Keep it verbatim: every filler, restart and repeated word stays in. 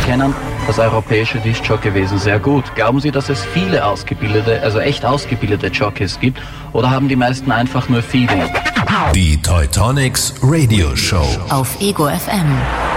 kennen das europäische Disc-Jockey-Wesen sehr gut. Glauben Sie, dass es viele ausgebildete, also echt ausgebildete Jockeys gibt, oder haben die meisten einfach nur Feeling? Die Teutonics Radio Show auf Ego F M.